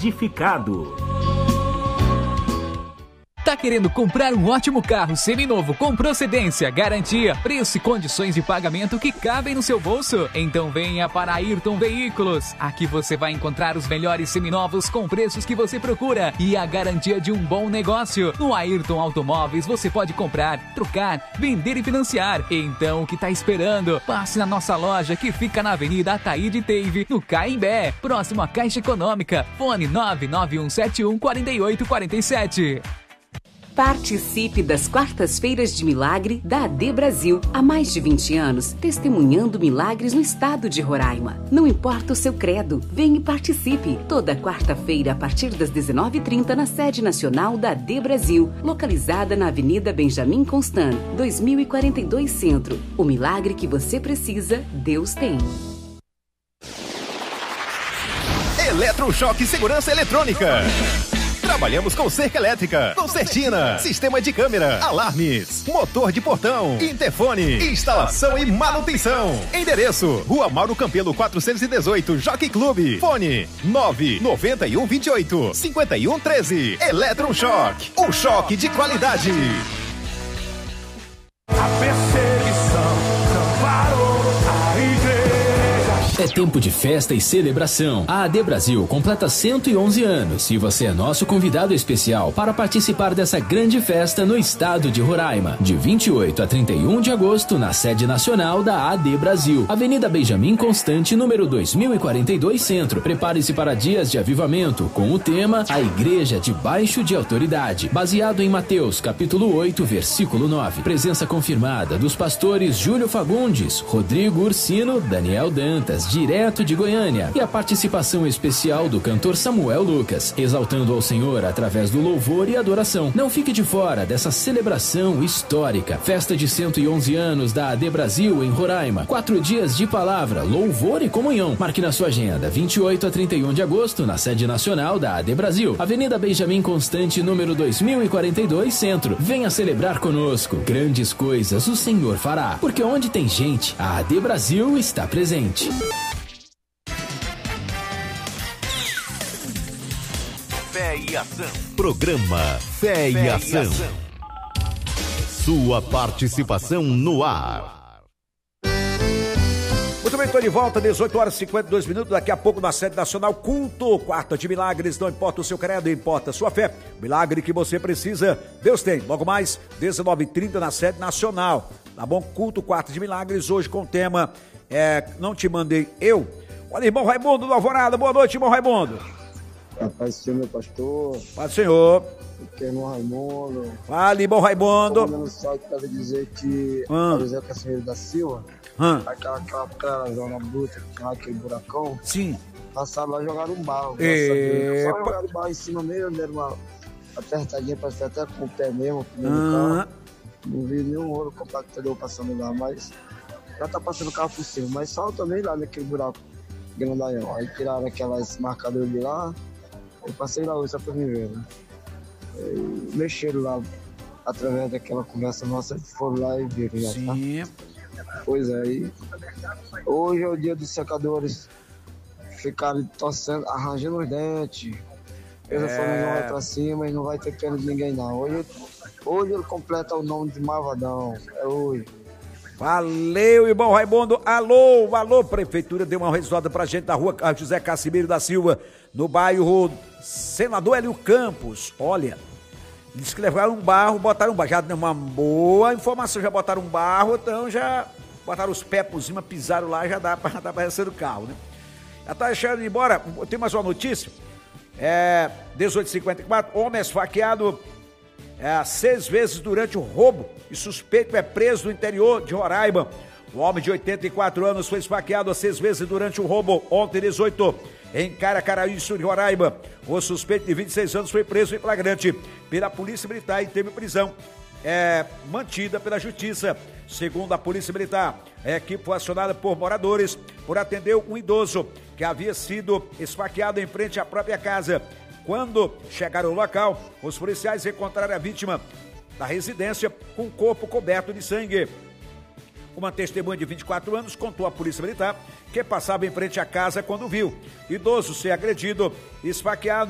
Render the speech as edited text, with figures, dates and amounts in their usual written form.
Edificado. Tá querendo comprar um ótimo carro seminovo com procedência, garantia, preço e condições de pagamento que cabem no seu bolso? Então venha para Ayrton Veículos. Aqui você vai encontrar os melhores seminovos com preços que você procura e a garantia de um bom negócio. No Ayrton Automóveis você pode comprar, trocar, vender e financiar. Então o que tá esperando? Passe na nossa loja que fica na Avenida Ataíde Teive, no Caimbé, próximo à Caixa Econômica. Fone 991714847. Participe das quartas-feiras de milagre da AD Brasil. Há mais de 20 anos, testemunhando milagres no estado de Roraima. Não importa o seu credo, venha e participe. Toda quarta-feira, a partir das 19h30, na sede nacional da AD Brasil, localizada na Avenida Benjamin Constant, 2042 Centro. O milagre que você precisa, Deus tem. Eletrochoque Segurança Eletrônica. Trabalhamos com cerca elétrica, concertina, sistema de câmera, alarmes, motor de portão, interfone, instalação e manutenção. Endereço: Rua Mauro Campelo 418, Jockey Clube. Fone 99128-5113. Eletrochoque, o choque de qualidade. A perseguição não parou, a igreja. É tempo de festa e celebração. A AD Brasil completa 111 anos e você é nosso convidado especial para participar dessa grande festa no estado de Roraima. De 28 a 31 de agosto, na sede nacional da AD Brasil, Avenida Benjamin Constant, número 2042 Centro. Prepare-se para dias de avivamento com o tema A Igreja Debaixo de Autoridade, baseado em Mateus, capítulo 8, versículo 9. Presença confirmada dos pastores Júlio Fagundes, Rodrigo Ursino, Daniel Dantas, direto de Goiânia, e a participação especial do cantor Samuel Lucas, exaltando ao Senhor através do louvor e adoração. Não fique de fora dessa celebração histórica. Festa de 111 anos da AD Brasil em Roraima. 4 dias de palavra, louvor e comunhão. Marque na sua agenda, 28 a 31 de agosto, na sede nacional da AD Brasil, Avenida Benjamin Constant, número 2042 Centro. Venha celebrar conosco. Grandes coisas o Senhor fará, porque onde tem gente, a AD Brasil está presente. Fé e Ação. Programa Fé e Ação. Sua participação no ar. Muito bem, estou de volta, 18 horas e 52 minutos. Daqui a pouco na sede nacional, culto, quarta de milagres. Não importa o seu credo, importa a sua fé. Milagre que você precisa, Deus tem. Logo mais, 19h30 na sede nacional. Tá bom? Culto, quarta de milagres, hoje com o tema Não Te Mandei Eu. Olha, irmão Raimundo do Alvorada. Boa noite, irmão Raimundo. Paz do Senhor, meu pastor. Paz do Senhor. Aqui é irmão Raimundo. Fala, irmão Raimundo. Estou mandando salve para dizer que o José Casimiro da Silva, aquela zona bruta que tinha lá, aquele buracão. Sim. Passaram lá e jogaram um barro. Só jogaram o barro em cima mesmo, deram uma apertadinha, parecia até com o pé mesmo, no carro. Não vi nenhum ouro compactador passando lá, mas já tá passando o carro por cima. Mas só também lá naquele buraco grandalhão. Aí tiraram aquelas marcadoras de lá. Eu passei lá hoje só pra me ver, né? E mexeram lá através daquela conversa nossa, foram lá e viram já, sim. Tá? Pois é, e hoje é o dia dos secadores. Ficaram torcendo, arranjando os dentes. Eles foram não vai pra cima e não vai ter pena de ninguém não. Hoje ele completa o nome de Malvadão. É hoje. Valeu, irmão Raimundo. Alô, prefeitura deu uma resultado pra gente da rua José Casimiro da Silva, no bairro Senador Hélio Campos. Olha, diz que levaram um barro, botaram um barro. Já deu uma boa informação, já botaram um barro, então já botaram os pés por cima, pisaram lá, já dá pra descer o carro, né? Já tá deixando de ir embora. Tem mais uma notícia. 18h54, homem esfaqueado 6 vezes durante o roubo e suspeito é preso no interior de Roraima. O homem de 84 anos foi esfaqueado 6 vezes durante o roubo ontem, 18, em Caracaraí, sul de Roraima. O suspeito de 26 anos foi preso em flagrante pela Polícia Militar e teve prisão mantida pela Justiça. Segundo a Polícia Militar, a equipe foi acionada por moradores por atender um idoso que havia sido esfaqueado em frente à própria casa. Quando chegaram ao local, os policiais encontraram a vítima da residência com o corpo coberto de sangue. Uma testemunha de 24 anos contou à Polícia Militar que passava em frente à casa quando viu idoso ser agredido, esfaqueado